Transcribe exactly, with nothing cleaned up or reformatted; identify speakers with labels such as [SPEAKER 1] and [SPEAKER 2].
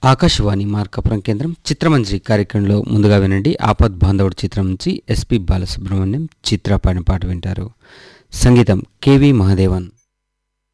[SPEAKER 1] ఆకాశవాణి మార్కాపురం కేంద్రం చిత్రమంజరి కార్యక్రమంలో ముందుగా వినండి ఆపద్ బాంధవుడు చిత్రం నుంచి ఎస్పి బాలసుబ్రహ్మణ్యం చిత్ర పాడిన పాట వింటారు. సంగీతం కెవి మహాదేవన్.